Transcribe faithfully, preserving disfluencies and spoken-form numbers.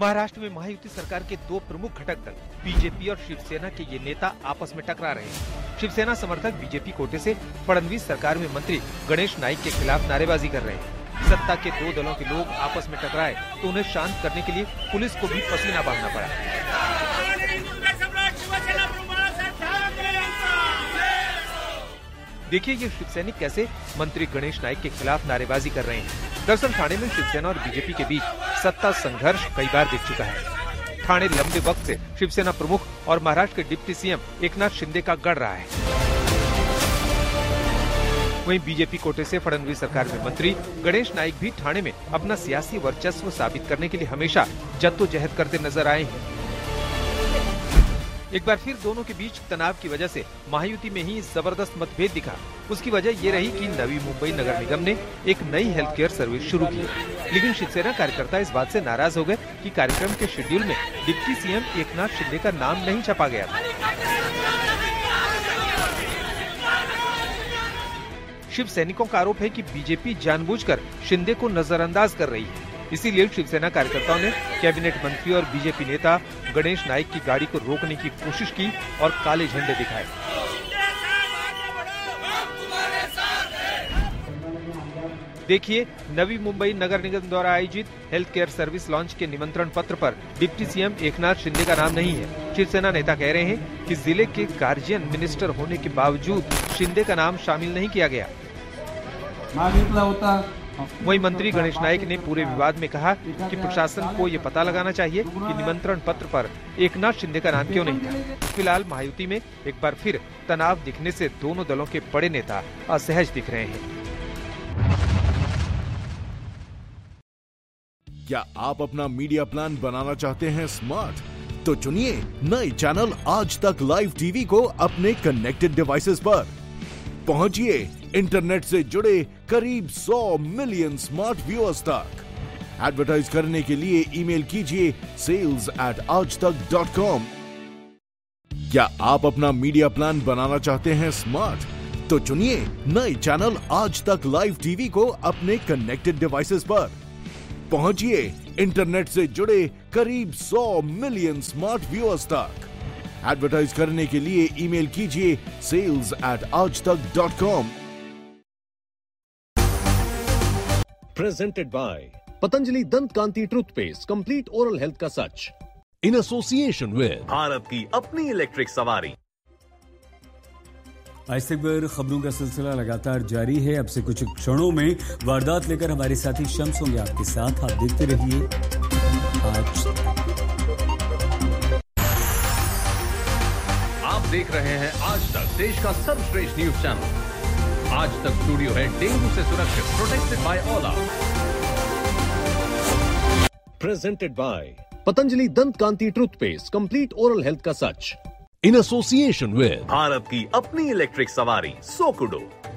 महाराष्ट्र में महायुति सरकार के दो प्रमुख घटक दल बीजेपी और शिवसेना के ये नेता आपस में टकरा रहे हैं। शिवसेना समर्थक बीजेपी कोटे से फडणवीस सरकार में मंत्री गणेश नाईक के खिलाफ नारेबाजी कर रहे हैं। सत्ता के दो दलों के लोग आपस में टकराए तो उन्हें शांत करने के लिए पुलिस को भी पसीना बहाना पड़ा। देखिए ये शिवसैनिक कैसे मंत्री गणेश नाईक के खिलाफ नारेबाजी कर रहे हैं। दरअसल ठाणे में शिवसेना और बीजेपी के बीच सत्ता संघर्ष कई बार दिख चुका है। ठाणे लंबे वक्त से शिवसेना प्रमुख और महाराष्ट्र के डिप्टी सीएम एकनाथ शिंदे का गढ़ रहा है। वहीं बीजेपी कोटे से फडणवीस सरकार में मंत्री गणेश नाईक भी ठाणे में अपना सियासी वर्चस्व साबित करने के लिए हमेशा जद्दोजहद करते नजर आए हैं। एक बार फिर दोनों के बीच तनाव की वजह से महायुति में ही जबरदस्त मतभेद दिखा। उसकी वजह ये रही कि नवी मुंबई नगर निगम ने एक नई हेल्थ केयर सर्विस शुरू की, लेकिन शिवसेना कार्यकर्ता इस बात से नाराज हो गए कि कार्यक्रम के शेड्यूल में डिप्टी सीएम एकनाथ शिंदे का नाम नहीं छपा गया था। शिव सैनिकों का आरोप है कि बीजेपी जानबूझकर शिंदे को नजरअंदाज कर रही है। इसीलिए शिवसेना कार्यकर्ताओं ने कैबिनेट मंत्री और बीजेपी नेता गणेश नाईक की गाड़ी को रोकने की कोशिश की और काले झंडे दिखाए। देखिए नवी मुंबई नगर निगम द्वारा आयोजित हेल्थ केयर सर्विस लॉन्च के निमंत्रण पत्र पर डिप्टी सीएम एकनाथ शिंदे का नाम नहीं है। शिवसेना नेता कह रहे हैं कि जिले के गार्जियन मिनिस्टर होने के बावजूद शिंदे का नाम शामिल नहीं किया गया। वहीं मंत्री गणेश नाईक ने पूरे विवाद में कहा कि प्रशासन को ये पता लगाना चाहिए कि निमंत्रण पत्र पर एकनाथ शिंदे का नाम क्यों नहीं था। फिलहाल महायुति में एक बार फिर तनाव दिखने से दोनों दलों के बड़े नेता असहज दिख रहे हैं। क्या आप अपना मीडिया प्लान बनाना चाहते हैं स्मार्ट? तो चुनिए नए चैनल आज तक लाइव टीवी को अपने कनेक्टेड डिवाइसेस पर। पहुंचिए इंटरनेट से जुड़े करीब सौ मिलियन स्मार्ट व्यूअर्स तक। एडवर्टाइज करने के लिए ईमेल कीजिए सेल्स एट आज तक डॉट कॉम। क्या आप अपना मीडिया प्लान बनाना चाहते हैं स्मार्ट? तो चुनिए नए चैनल आज तक लाइव टीवी को अपने कनेक्टेड डिवाइसेस पर। पहुंचिए इंटरनेट से जुड़े करीब सौ मिलियन स्मार्ट व्यूअर्स तक। एडवर्टाइज करने के लिए ईमेल कीजिए सेल्स एट आज तक dot com. Presented by Patanjali दंत कांति टूथपेस्ट, कंप्लीट ओरल हेल्थ का सच, इन एसोसिएशन विद भारत की अपनी इलेक्ट्रिक सवारी। आज तक बर खबरों का सिलसिला लगातार जारी है। अब से कुछ क्षणों में वारदात लेकर हमारे साथी शम्स होंगे आपके साथ। आप देखते रहिए आज। आप देख रहे हैं आज तक, देश का सर्वश्रेष्ठ न्यूज चैनल। आज तक स्टूडियो है डेंगू से सुरक्षित, protected by Ola. Presented by Patanjali दंत कांति टूथपेस्ट, कंप्लीट ओरल हेल्थ का सच, इन एसोसिएशन विद भारत की अपनी इलेक्ट्रिक सवारी सोकुडो।